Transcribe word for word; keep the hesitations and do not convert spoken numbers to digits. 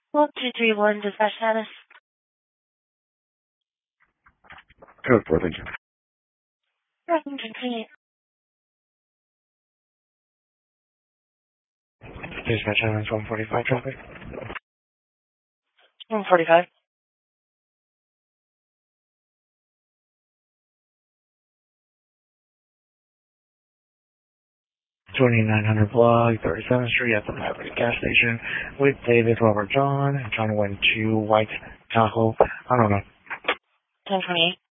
Well, two three one, dispatch status. Code four, thank you. Nothing continue. Dispatch Islands one forty-five traffic. one forty-five. twenty-nine hundred block, thirty-seventh Street at the Maverick gas station with David, Robert, John, and John went to White Tahoe. I don't know. ten twenty-eight.